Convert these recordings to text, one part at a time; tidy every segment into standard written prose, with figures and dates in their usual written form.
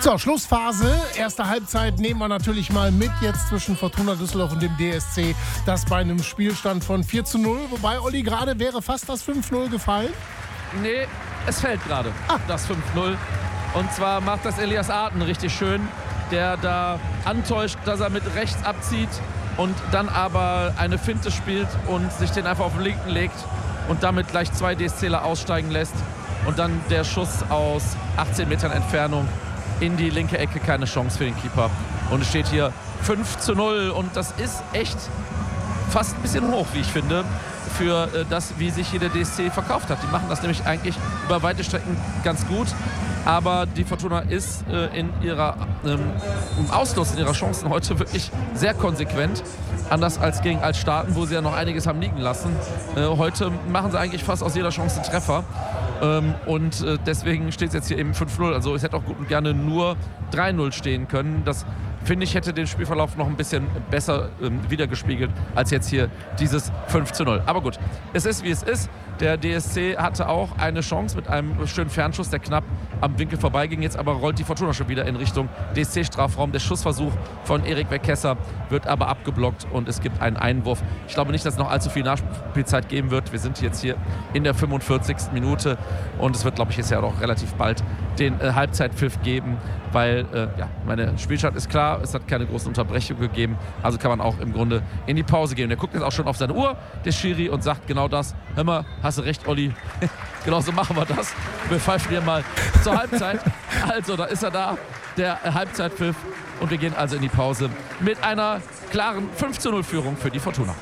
So, Schlussphase. Erste Halbzeit nehmen wir natürlich mal mit jetzt zwischen Fortuna Düsseldorf und dem DSC. Das bei einem Spielstand von 4:0. Wobei, Olli, gerade wäre fast das 5:0 gefallen. Nee, es fällt gerade das 5:0. Und zwar macht das Elias Arten richtig schön, der da antäuscht, dass er mit rechts abzieht und dann aber eine Finte spielt und sich den einfach auf den linken legt und damit gleich 2 DSCler aussteigen lässt. Und dann der Schuss aus 18 Metern Entfernung in die linke Ecke, keine Chance für den Keeper. Und es steht hier 5:0 und das ist echt fast ein bisschen hoch, wie ich finde, für das, wie sich hier der DSC verkauft hat. Die machen das nämlich eigentlich über weite Strecken ganz gut. Aber die Fortuna ist im Ausnutzen ihrer Chancen heute wirklich sehr konsequent. Anders als gegen Altstaaten, wo sie ja noch einiges haben liegen lassen. Heute machen sie eigentlich fast aus jeder Chance einen Treffer. Und deswegen steht es jetzt hier eben 5:0. Also es hätte auch gut und gerne nur 3:0 stehen können. Das, finde ich, hätte den Spielverlauf noch ein bisschen besser wiedergespiegelt als jetzt hier dieses 5:0. Aber gut, es ist wie es ist. Der DSC hatte auch eine Chance mit einem schönen Fernschuss, der knapp am Winkel vorbeiging. Jetzt aber rollt die Fortuna schon wieder in Richtung DSC-Strafraum. Der Schussversuch von Erik Weckesser wird aber abgeblockt und es gibt einen Einwurf. Ich glaube nicht, dass es noch allzu viel Nachspielzeit geben wird. Wir sind jetzt hier in der 45. Minute und es wird, glaube ich, jetzt ja auch relativ bald den Halbzeitpfiff geben, weil meine Spielstand ist klar, es hat keine großen Unterbrechungen gegeben, also kann man auch im Grunde in die Pause gehen. Der guckt jetzt auch schon auf seine Uhr, der Schiri, und sagt genau das. Hör mal, hast du recht, Olli, genau so machen wir das. Wir pfeifen hier mal zur Halbzeit. Also, da ist er da, der Halbzeitpfiff, und wir gehen also in die Pause mit einer klaren 5:0-Führung für die Fortuna.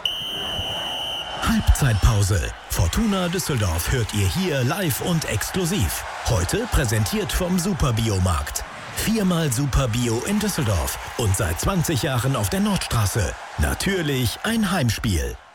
Halbzeitpause. Fortuna Düsseldorf hört ihr hier live und exklusiv. Heute präsentiert vom Superbiomarkt. 4-mal Superbio in Düsseldorf und seit 20 Jahren auf der Nordstraße. Natürlich ein Heimspiel.